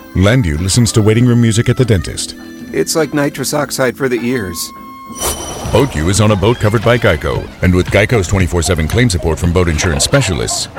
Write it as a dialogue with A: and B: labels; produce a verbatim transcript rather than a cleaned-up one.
A: Landu listens to waiting room music at the dentist.
B: It's like nitrous oxide for the ears.
A: BoatU is on a boat covered by Geico, and with Geico's twenty-four seven claim support from boat insurance specialists,